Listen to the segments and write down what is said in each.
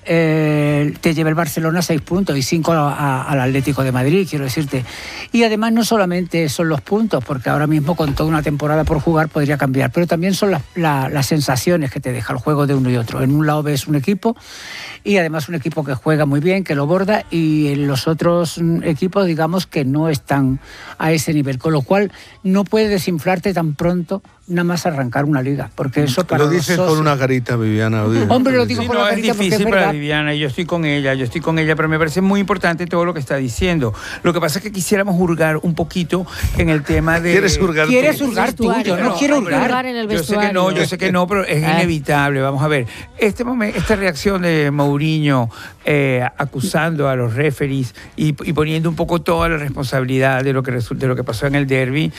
te lleve el Barcelona 6 puntos y 5 al Atlético de Madrid, quiero decirte. Y además no solamente son los puntos, porque ahora mismo con toda una temporada por jugar podría cambiar, pero también son las sensaciones que te deja el juego de uno y otro. En un lado ves un equipo y además un equipo que juega muy bien, que lo borda, y en los otros equipos digamos que no están a ese nivel, con lo cual no puedes desinflarte tan pronto nada más arrancar una liga, porque eso para lo dices con una carita, Viviana. Hombre, lo digo con la carita porque es difícil verdad. para Viviana, yo estoy con ella, pero me parece muy importante todo lo que está diciendo. Lo que pasa es que quisiéramos hurgar un poquito en el tema de... ¿Quieres hurgar tú? Yo no quiero hurgar en el Yo vestuario. sé que no, pero es inevitable. Vamos a ver, esta reacción de Mourinho acusando a los referees y poniendo un poco toda la responsabilidad de lo que pasó en el derbi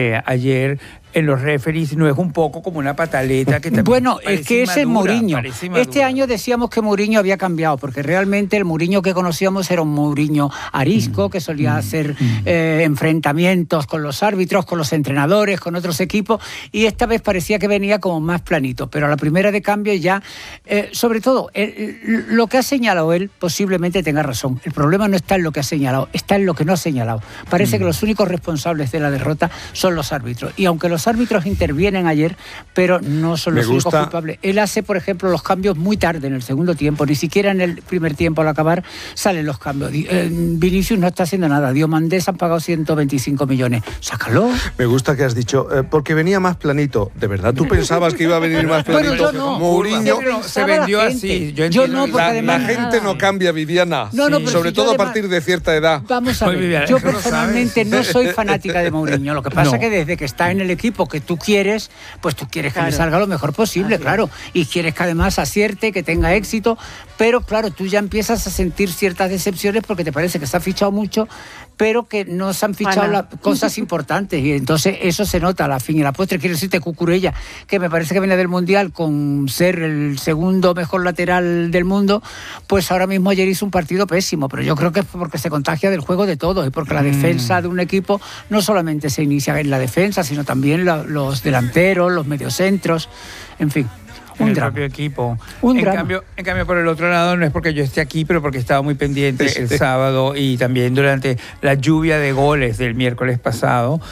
ayer en los referees, no es un poco como una pataleta que también bueno, es que ese es Mourinho. Este año decíamos que Mourinho había cambiado, porque realmente el Mourinho que conocíamos era un Mourinho arisco, que solía hacer enfrentamientos con los árbitros, con los entrenadores, con otros equipos, y esta vez parecía que venía como más planito, pero a la primera de cambio ya, sobre todo, lo que ha señalado él posiblemente tenga razón. El problema no está en lo que ha señalado, está en lo que no ha señalado. Parece que los únicos responsables de la derrota son los árbitros, y aunque los árbitros intervienen ayer, pero no son los únicos culpables. Él hace, por ejemplo, los cambios muy tarde en el segundo tiempo, ni siquiera en el primer tiempo al acabar salen los cambios. Vinicius no está haciendo nada, Diomandés han pagado 125 millones. Sácalo. Me gusta que has dicho, porque venía más planito. ¿De verdad tú pensabas que iba a venir más planito? Bueno, yo no. Mourinho se vendió así. Yo no, porque además... La gente no cambia, Viviana. No, pero sobre si todo además, a partir de cierta edad. Vamos a ver, Viviana, yo personalmente no soy fanática de Mourinho. Lo que pasa es que desde que está en el equipo que tú quieres, pues tú quieres que le salga lo mejor posible, claro, y quieres que además acierte, que tenga éxito, pero claro, tú ya empiezas a sentir ciertas decepciones porque te parece que se ha fichado mucho, pero que no se han fichado cosas importantes, y entonces eso se nota a la fin y a la postre. Quiero decirte, Cucurella, que me parece que viene del Mundial con ser el segundo mejor lateral del mundo, pues ahora mismo ayer hizo un partido pésimo, pero yo creo que es porque se contagia del juego de todos, y porque la defensa de un equipo no solamente se inicia en la defensa, sino también los delanteros, los mediocentros, en fin. Un drama. Propio equipo. En cambio, por el otro lado, no es porque yo esté aquí, pero porque estaba muy pendiente el sábado y también durante la lluvia de goles del miércoles pasado,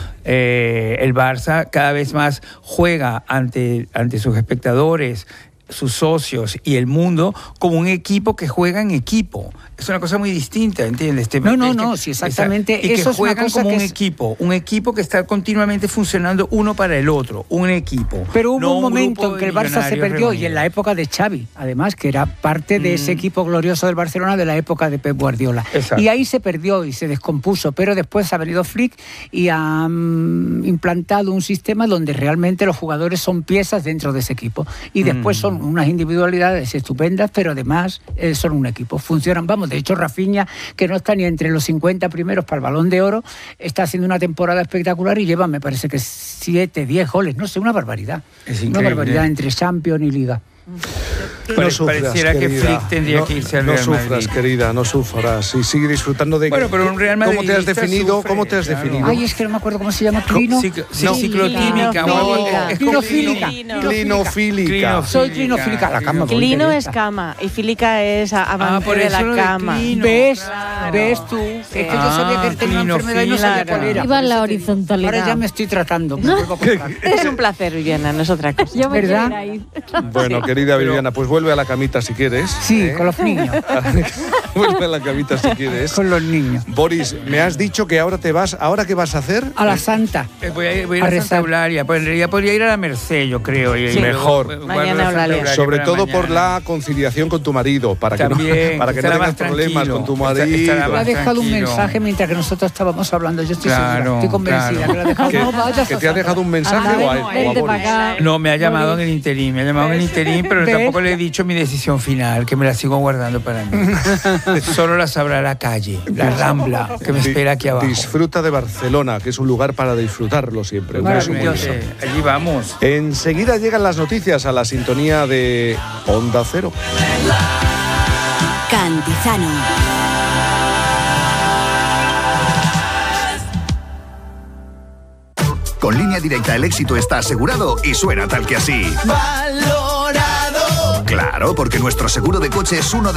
el Barça cada vez más juega ante sus espectadores, sus socios y el mundo como un equipo que juega en equipo. Es una cosa muy distinta, ¿entiendes? No, sí, exactamente. Y eso que juegan es una como cosa un equipo que está continuamente funcionando uno para el otro, un equipo. Pero hubo un momento en que el Barça se perdió, y en la época de Xavi, además, que era parte de ese equipo glorioso del Barcelona de la época de Pep Guardiola. Exacto. Y ahí se perdió y se descompuso, pero después ha venido Flick y ha implantado un sistema donde realmente los jugadores son piezas dentro de ese equipo. Y después son unas individualidades estupendas, pero además son un equipo. Funcionan, vamos, de hecho Rafinha, que no está ni entre los 50 primeros para el Balón de Oro, está haciendo una temporada espectacular y lleva, me parece que 7, 10 goles, no sé, una barbaridad. Es increíble. Una barbaridad entre Champions y Liga. No sufras, pareciera querida. que Flick tendría que irse al Real Madrid. No sufras, querida, no sufras. Y sigue disfrutando de... Bueno, pero un Real Madrid. ¿Cómo te has definido? ¿Cómo te has definido? Ay, es que no me acuerdo cómo se llama. Ciclotímica. Clinofílica. Soy clinofílica a la cama. Clino es cama y fílica es amante de la cama. ¿Ves tú? Es que yo sabía que tenía una enfermedad y no sabía cuál era. Iba en la horizontalidad. Ahora ya me estoy tratando. Me vuelvo a contar. Es un placer, Viviana, no es otra cosa. Yo me ¿verdad? quiero ir. Bueno, querida Viviana, pues vuelve a la camita si quieres. Sí, con los niños. Vuelve a la camita si quieres. Con los niños. Boris, me has dicho que ahora te vas. ¿Ahora qué vas a hacer? A la Santa. Voy a ir a Santa Eulalia. Pues en realidad podría ir a la Merced, yo creo. Sí, mejor. Mañana Eulalia. Sobre todo por la conciliación con tu marido, para que también, no tengas problemas con tu marido. Me ha dejado un mensaje mientras que nosotros estábamos hablando. Yo estoy segura, estoy convencida que lo ha dejado. ¿Que te ha dejado un mensaje o a Boris? No, me ha llamado en el interín. Pero tampoco le he dicho mi decisión final, que me la sigo guardando para mí. Solo la sabrá la calle, la Rambla, que me espera aquí abajo. Disfruta de Barcelona, que es un lugar para disfrutarlo siempre. Maravilloso. Allí vamos. Enseguida llegan las noticias a la sintonía de Onda Cero. Cantizano. Con Línea Directa el éxito está asegurado y suena tal que así. ¡Valorado! Claro, porque nuestro seguro de coche es uno de